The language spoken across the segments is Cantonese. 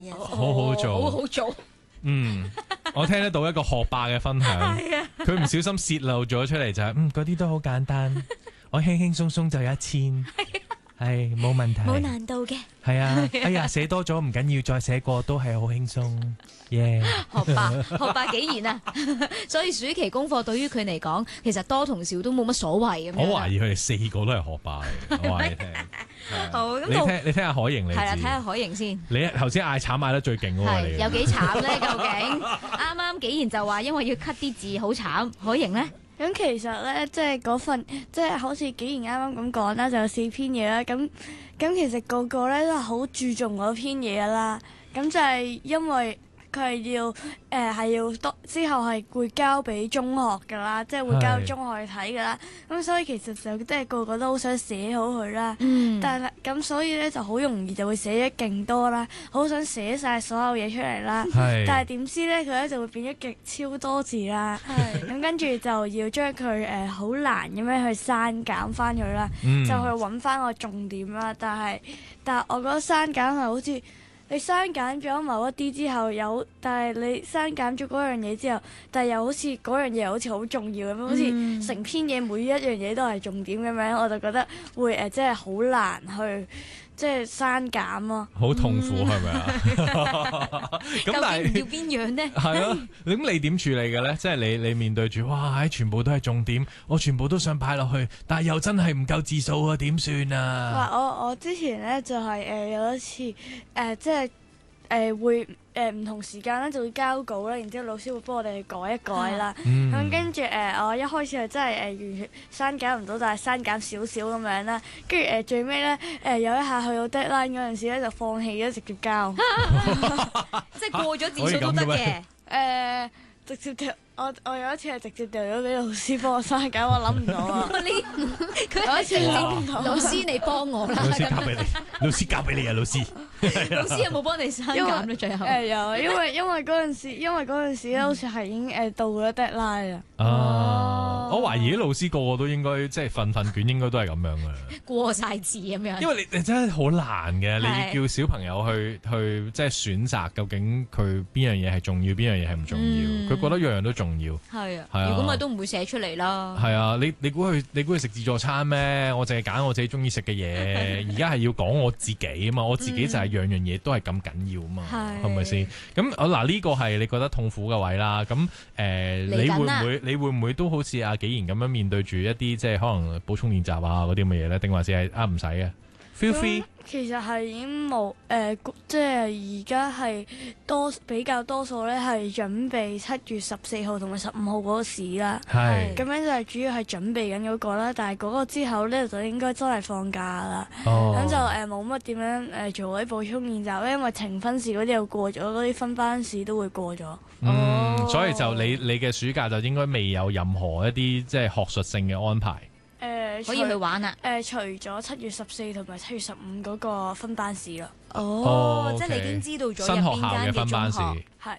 好好做， 好好做。 我聽得到一個學霸嘅分享，佢唔小心泄露咗出嚟就係，嗰啲都好簡單，我輕輕鬆鬆就有1000，係冇問題， 冇難度嘅。 係啊，哎呀寫多咗唔緊要，再寫過都係好輕鬆，耶！ 學霸竟然啊，所以暑期功課對於佢嚟講，其實多同少都冇乜所謂咁樣。 我懷疑佢哋4個都係學霸嚟嘅，我話你聽。 好，咁你聽下海瑩你係啦，睇下海瑩先。 你頭先嗌慘嗌得最勁嗰個嚟嘅， 係有幾慘咧？究竟啱啱竟然就話因為要 cut 啲字好慘，海瑩咧？ 咁其實咧，即係嗰份，即係好似紀然啱啱咁講啦，就有4篇嘢啦。咁其實個個咧都係好注重嗰篇嘢噶啦。咁就係因為佢係要之後係會交俾中學噶啦，即係會交中學去睇噶啦。咁所以其實就即係個個都好想寫好佢啦。但係咁所以咧就好容易就會寫咗勁多啦，好想寫晒所有嘢出嚟啦。但係點知咧佢咧就會變咗極超多字啦。咁跟住就要將佢好難咁樣去刪減翻佢啦，就去揾翻個重點啦。但係我覺得刪減係好似你刪減咗某一啲之後但係你刪減咗嗰樣嘢之後，但係又好似嗰樣嘢好似好重要咁樣，好似成篇嘢每一樣嘢都係重點咁樣，我就覺得會即係好難去即係刪減咯。 好痛苦係咪啊？咁但係究竟要邊樣呢？ 係啊，咁你點處理嘅咧？即係你面對住哇，全部都係重點，我全部都想擺落去，但係又真係唔夠字數啊，點算啊？ 我之前咧就係有一次即係會唔同時間咧就會交稿啦，然之後老師會幫我哋去改一改啦。咁跟住我一開始係真係完全刪減唔到，但係刪減少少咁樣啦。跟住最尾咧有一下去到 deadline 嗰陣時咧就放棄咗，直接交。 即係過咗字數都得嘅。 直接掉我有一次係直接掉咗俾老師幫我刪減，我諗唔到啊！ 佢有一次老師你幫我啦， 老師交俾你，老師交俾你啊！老師， 老師有冇幫你刪減咧？最後有，因為嗰陣時咧，好似係已經到咗 deadline 啦。 我懷疑啲老師個個都應該即係份卷應該都係咁樣嘅， 過晒字咁樣。 因為你真係好難嘅，你叫小朋友去即係選擇究竟佢邊樣嘢係重要，邊樣嘢係唔重要，佢覺得樣樣都重要。 係啊，如果咪都唔會寫出嚟啦。 係啊，你估佢食自助餐咩？我淨係揀我自己中意食嘅嘢，而家係要講我自己啊嘛，我自己就係樣樣嘢都係咁緊要啊嘛，係咪先？咁嗱呢個係你覺得痛苦嘅位啦。咁你會唔會都好似阿紀然咁樣面對住一啲即係可能補充練習啊嗰啲咁嘅嘢咧？定還是係唔使嘅 ？Feel free。 其實係已經冇即係而家係比較多數咧係準備7月14號同埋15號嗰個試啦。 係。 咁樣就係主要係準備緊嗰個啦，但係嗰個之後咧就應該真係放假啦。咁就冇乜點樣做啲補充練習，因為呈分試嗰啲又過咗，嗰啲分班試都會過咗。 所以就你嘅暑假就應該未有任何一啲即係學術性嘅安排。 可以去玩啊！ 除咗7月14同埋7月15嗰個分班試咯。 即係你已經知道咗新學校嘅入邊間分班試。 係。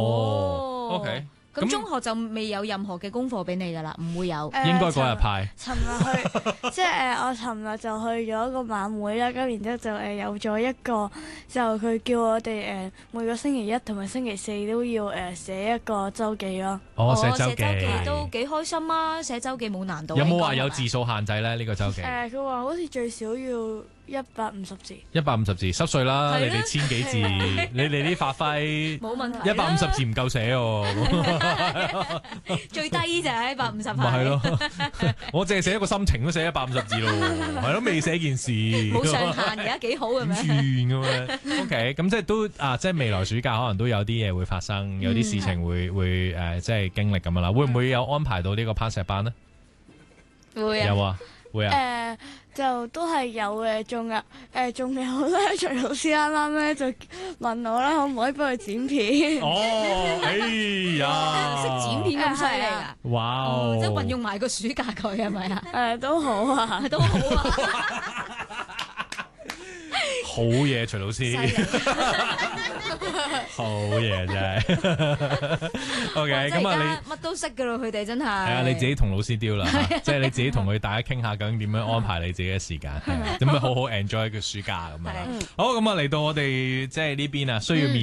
OK。 咁中學就未有任何嘅功課俾你㗎啦，唔會有。 應該嗰日派。 尋日去，即係我尋日就去咗個晚會啦。咁然之後就有咗一個，就佢叫我哋每個星期一同埋星期四都要寫一個週記咯。 寫週記都幾開心啊！寫週記冇難度。 有冇話有字數限制咧？呢個週記？ 佢話好似最少要150字。 150字濕碎啦！你哋1000幾字，你哋啲發揮冇問題。 150字唔夠寫喎。 最低就係150。 咪係咯，我淨係寫一個心情都寫150字咯，係咯，未寫件事。 冇上限，而家幾好嘅咩？ 完咁樣。OK，咁即係都即係未來暑假可能都有啲嘢會發生，有啲事情會即係經歷咁樣啦。會唔會有安排到呢個攀石班呢？ 會啊。 有啊。會啊。 就都係有嘅，仲有咧，徐老師啱啱咧就問我啦，可唔可以幫佢剪片？ 哎呀， 識剪片咁犀利啊！ 哇， 即係運用埋個暑假佢係咪啊？ 都好啊， 都好啊， 好嘢，徐老師。 好嘢真係。OK， 咁啊你乜都識噶咯，佢哋真係。係啊，你自己同老師丟啦，即係你自己同佢大家傾下究竟點樣安排你自己嘅時間，點樣好好 enjoy 個暑假咁樣。好，咁啊嚟到我哋即係呢邊啊，需要面